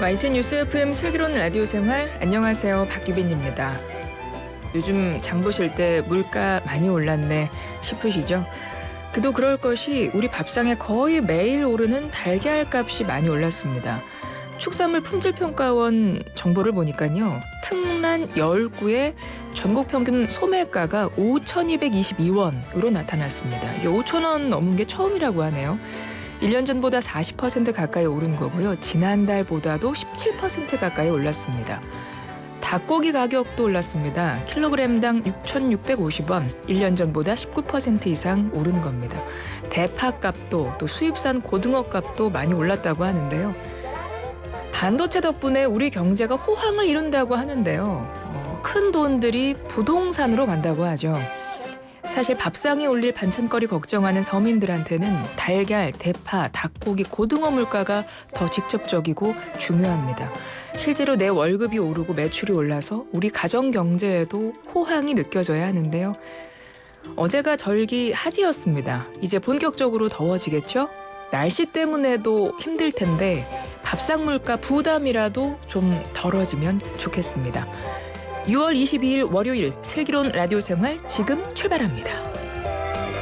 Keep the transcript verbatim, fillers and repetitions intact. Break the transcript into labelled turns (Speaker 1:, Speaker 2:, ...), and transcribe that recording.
Speaker 1: 와이티 뉴스 에프엠 슬기로운 라디오 생활, 안녕하세요. 박기빈입니다. 요즘 장 보실 때 물가 많이 올랐네 싶으시죠? 그도 그럴 것이 우리 밥상에 거의 매일 오르는 달걀 값이 많이 올랐습니다. 축산물 품질평가원 정보를 보니까요. 특란 열 구의 전국 평균 소매가가 오천이백이십이 원으로 나타났습니다. 이게 오천 원 넘은 게 처음이라고 하네요. 일 년 전보다 사십 퍼센트 가까이 오른 거고요. 지난달보다도 십칠 퍼센트 가까이 올랐습니다. 닭고기 가격도 올랐습니다. 킬로그램당 육천육백오십 원, 일 년 전보다 십구 퍼센트 이상 오른 겁니다. 대파값도 또 수입산 고등어 값도 많이 올랐다고 하는데요. 반도체 덕분에 우리 경제가 호황을 이룬다고 하는데요. 어, 큰 돈들이 부동산으로 간다고 하죠. 사실 밥상에 올릴 반찬거리 걱정하는 서민들한테는 달걀, 대파, 닭고기, 고등어 물가가 더 직접적이고 중요합니다. 실제로 내 월급이 오르고 매출이 올라서 우리 가정 경제에도 호황이 느껴져야 하는데요. 어제가 절기 하지였습니다. 이제 본격적으로 더워지겠죠? 날씨 때문에도 힘들 텐데 밥상 물가 부담이라도 좀 덜어지면 좋겠습니다. 유월 이십이일 월요일 슬기로운 라디오 생활 지금 출발합니다.